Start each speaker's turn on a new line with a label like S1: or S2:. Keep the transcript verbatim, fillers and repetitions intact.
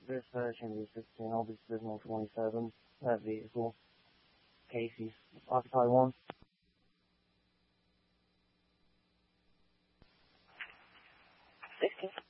S1: Dispatch, Indy sixteen, I'll be Signal twenty-seven, that vehicle, Casey's, Occupy one.
S2: sixteen.